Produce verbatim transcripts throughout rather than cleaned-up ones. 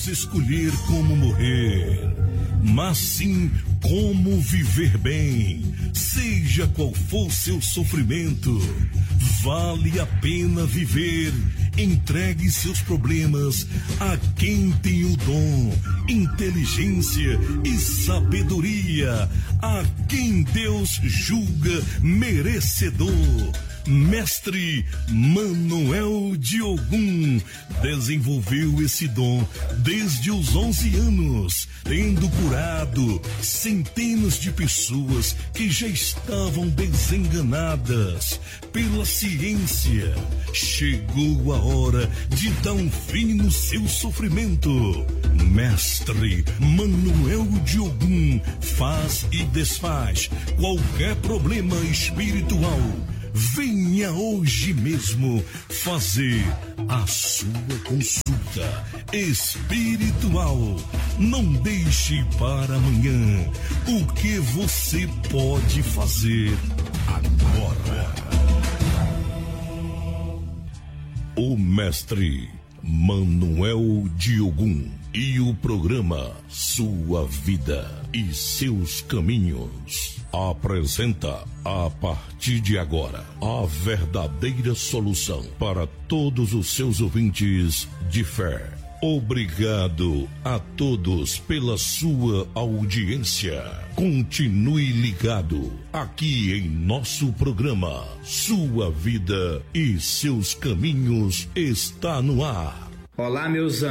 devemos escolher como morrer, mas sim como viver bem. Seja qual for seu sofrimento, vale a pena viver. Entregue seus problemas a quem tem o dom, inteligência e sabedoria, a quem Deus julga merecedor. Mestre Manuel de Ogum desenvolveu esse dom desde os onze anos, tendo curado centenas de pessoas que já estavam desenganadas pela ciência. Chegou a hora de dar um fim no seu sofrimento. Mestre Manuel de Ogum faz e desfaz qualquer problema espiritual. Venha hoje mesmo fazer a sua consulta espiritual. Não deixe para amanhã o que você pode fazer agora. O mestre Manuel de Ogum e o programa Sua Vida e Seus Caminhos apresenta a partir de agora a verdadeira solução para todos os seus ouvintes de fé. Obrigado a todos pela sua audiência. Continue ligado aqui em nosso programa Sua Vida e Seus Caminhos está no ar. Olá, meus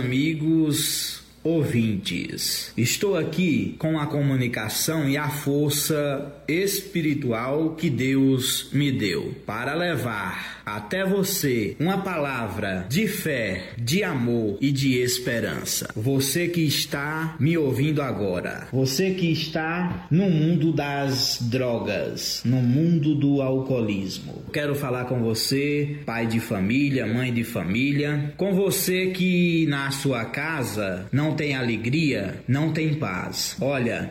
amigos ouvintes. Estou aqui com a comunicação e a força espiritual que Deus me deu para levar até você uma palavra de fé, de amor e de esperança. Você que está me ouvindo agora, você que está no mundo das drogas, no mundo do alcoolismo. Quero falar com você, pai de família, mãe de família, com você que na sua casa não tem alegria, não tem paz. Olha,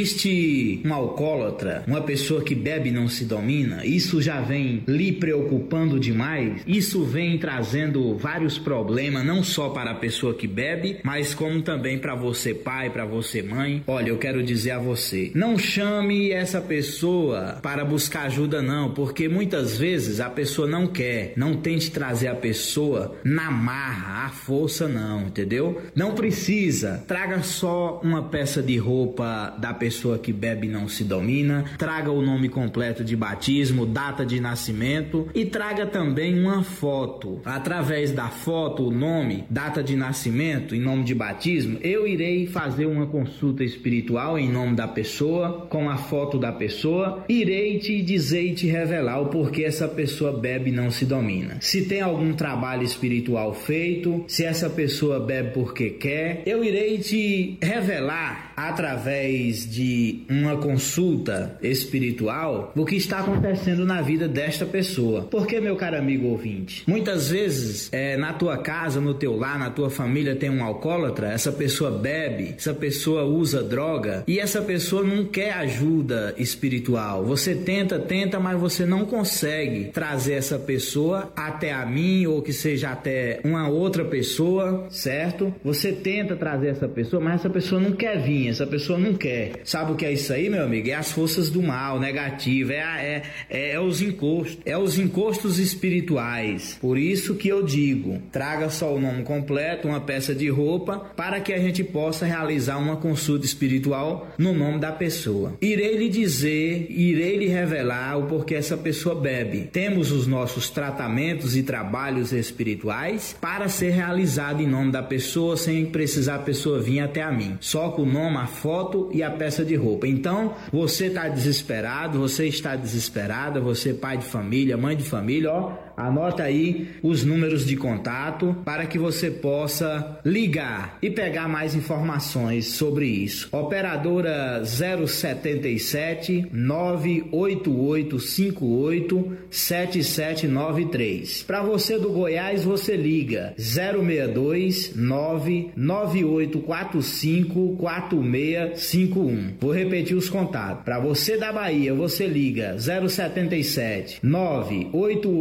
existe um alcoólatra, uma pessoa que bebe e não se domina. Isso já vem lhe preocupando demais. Isso vem trazendo vários problemas, não só para a pessoa que bebe, mas como também para você pai, para você mãe. Olha, eu quero dizer a você, não chame essa pessoa para buscar ajuda não, porque muitas vezes a pessoa não quer. Não tente trazer a pessoa na marra, à força não, entendeu? Não precisa. Traga só uma peça de roupa da pessoa que bebe e não se domina, traga o nome completo de batismo, data de nascimento e traga também uma foto. Através da foto, o nome, data de nascimento e nome de batismo, eu irei fazer uma consulta espiritual em nome da pessoa, com a foto da pessoa, irei te dizer e te revelar o porquê essa pessoa bebe e não se domina. Se tem algum trabalho espiritual feito, se essa pessoa bebe porque quer, eu irei te revelar através de uma consulta espiritual o que está acontecendo na vida desta pessoa. Porque, meu caro amigo ouvinte, muitas vezes é, na tua casa, no teu lar, na tua família tem um alcoólatra, essa pessoa bebe, essa pessoa usa droga e essa pessoa não quer ajuda espiritual. Você tenta, tenta, mas você não consegue trazer essa pessoa até a mim ou que seja até uma outra pessoa, certo? Você tenta trazer essa pessoa, mas essa pessoa não quer vir, essa pessoa não quer. Sabe o que é isso aí, meu amigo? É as forças do mal, negativo, é, é, é, é os encostos, é os encostos espirituais. Por isso que eu digo, traga só o nome completo, uma peça de roupa, para que a gente possa realizar uma consulta espiritual no nome da pessoa. Irei lhe dizer, irei lhe revelar o porquê essa pessoa bebe. Temos os nossos tratamentos e trabalhos espirituais para ser realizado em nome da pessoa, sem precisar a pessoa vir até a mim. Só com o nome, a foto e a peça de roupa. Então, você está desesperado, você está desesperada, você pai de família, mãe de família, ó, anota aí os números de contato para que você possa ligar e pegar mais informações sobre isso. Operadora zero setenta e sete, nove oito oito cinco oito, sete sete nove três. Para você do Goiás, você liga zero seis dois, nove nove oito quatro cinco, quatro seis cinco um. Vou repetir os contatos. Para você da Bahia, você liga zero setenta e sete, nove oito oito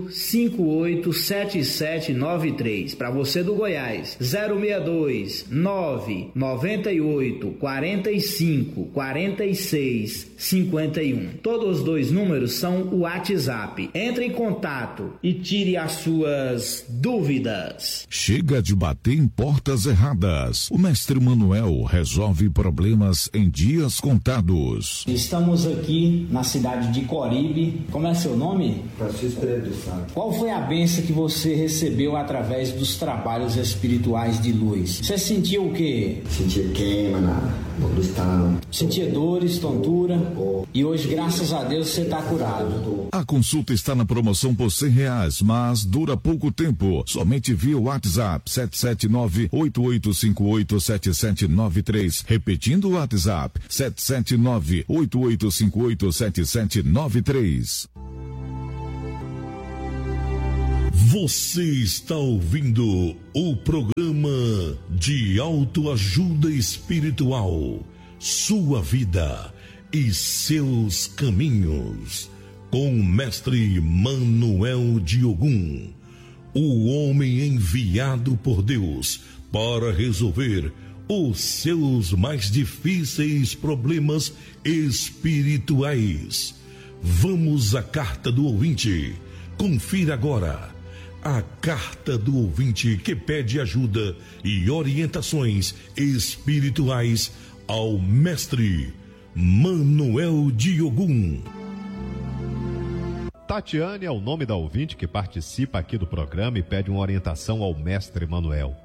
oito, cinco oito sete sete nove três. Para você do Goiás, zero seis dois, nove nove oito, quatro cinco, quatro seis cinco um. Todos os dois números são o WhatsApp. Entre em contato e tire as suas dúvidas. Chega de bater em portas erradas. O mestre Manuel resolve problemas em dias contados. Estamos aqui na cidade de Coribe. Como é seu nome? Francisco Pereira de Santos. Qual foi a bênção que você recebeu através dos trabalhos espirituais de luz? Você sentiu o quê? Sentia queima na, no estado. Sentia dores, tontura. Oh. E hoje, graças a Deus, você está curado. A consulta está na promoção por cem reais, mas dura pouco tempo. Somente via WhatsApp sete sete nove, oito oito cinco oito, sete sete nove três. Repetindo o WhatsApp sete sete nove, oito oito cinco oito, sete sete nove três. Você está ouvindo o programa de autoajuda espiritual, Sua Vida e Seus Caminhos, com o mestre Manuel de Ogum, o homem enviado por Deus para resolver os seus mais difíceis problemas espirituais. Vamos à carta do ouvinte. Confira agora a carta do ouvinte que pede ajuda e orientações espirituais ao mestre Manuel de Ogum. Tatiane é o nome da ouvinte que participa aqui do programa e pede uma orientação ao mestre Manuel.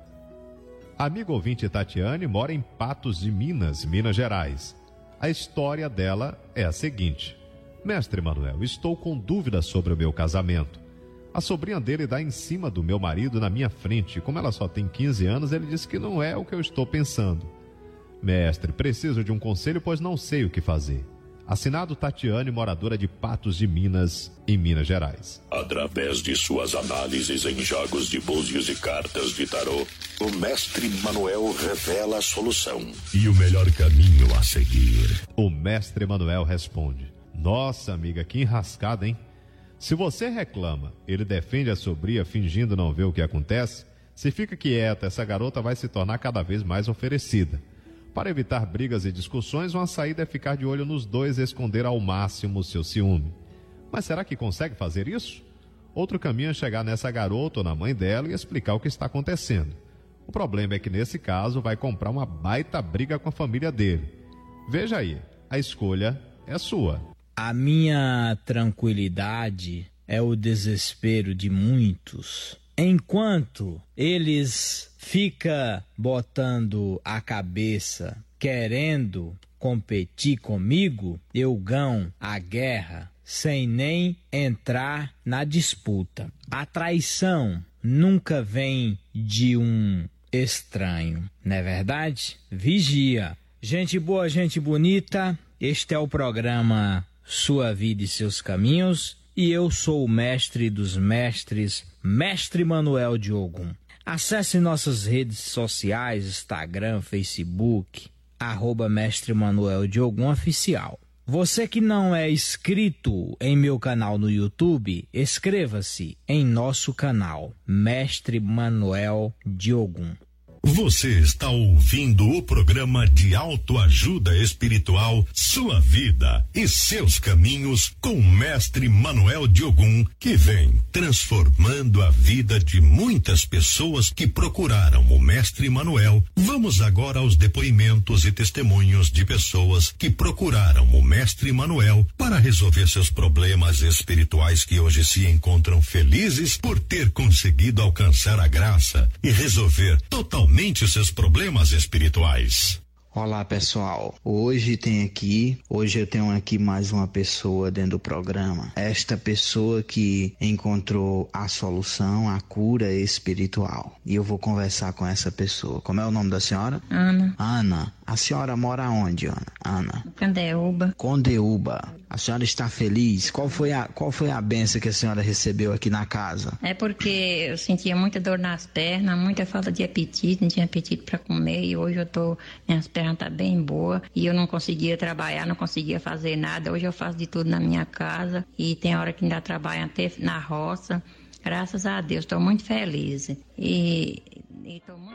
A amiga ouvinte Tatiane mora em Patos de Minas, Minas Gerais. A história dela é a seguinte: mestre Manuel, estou com dúvidas sobre o meu casamento. A sobrinha dele dá em cima do meu marido na minha frente. Como ela só tem quinze anos, ele disse que não é o que eu estou pensando. Mestre, preciso de um conselho, pois não sei o que fazer. Assinado Tatiane, moradora de Patos de Minas, em Minas Gerais. Através de suas análises em jogos de búzios e cartas de tarô, o mestre Manuel revela a solução e o melhor caminho a seguir. O mestre Manuel responde: nossa, amiga, que enrascada, hein? Se você reclama, ele defende a sobrinha fingindo não ver o que acontece, se fica quieta, essa garota vai se tornar cada vez mais oferecida. Para evitar brigas e discussões, uma saída é ficar de olho nos dois e esconder ao máximo o seu ciúme. Mas será que consegue fazer isso? Outro caminho é chegar nessa garota ou na mãe dela e explicar o que está acontecendo. O problema é que nesse caso vai comprar uma baita briga com a família dele. Veja aí, a escolha é sua. A minha tranquilidade é o desespero de muitos. Enquanto eles ficam botando a cabeça, querendo competir comigo, eu ganho a guerra sem nem entrar na disputa. A traição nunca vem de um estranho, não é verdade? Vigia. Gente boa, gente bonita, este é o programa Sua Vida e Seus Caminhos, e eu sou o mestre dos mestres, mestre Manuel de Ogum. Acesse nossas redes sociais, Instagram, Facebook, arroba mestre Manuel de Ogum Oficial. Você que não é inscrito em meu canal no YouTube, inscreva-se em nosso canal, Mestre Manuel de Ogum. Você está ouvindo o programa de autoajuda espiritual Sua Vida e Seus Caminhos com o mestre Manuel de Ogum, que vem transformando a vida de muitas pessoas que procuraram o mestre Manuel. Vamos agora aos depoimentos e testemunhos de pessoas que procuraram o mestre Manuel para resolver seus problemas espirituais, que hoje se encontram felizes por ter conseguido alcançar a graça e resolver totalmente seus problemas espirituais. Olá pessoal, hoje tem aqui, hoje eu tenho aqui mais uma pessoa dentro do programa. Esta pessoa que encontrou a solução, a cura espiritual. E eu vou conversar com essa pessoa. Como é o nome da senhora? Ana. Ana. A senhora mora onde, Ana? Ana. Condeúba. Condeúba. A senhora está feliz? Qual foi a, qual foi a bênção que a senhora recebeu aqui na casa? É porque eu sentia muita dor nas pernas, muita falta de apetite, não tinha apetite para comer, e hoje eu tô, minhas pernas vida já está bem boa e eu não conseguia trabalhar, não conseguia fazer nada. Hoje eu faço de tudo na minha casa e tem hora que ainda trabalho até na roça. Graças a Deus, estou muito feliz. E estou muito